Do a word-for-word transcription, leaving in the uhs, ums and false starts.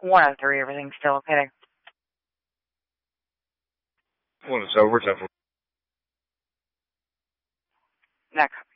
one oh three, everything's still okay. One is over, ten four. Next.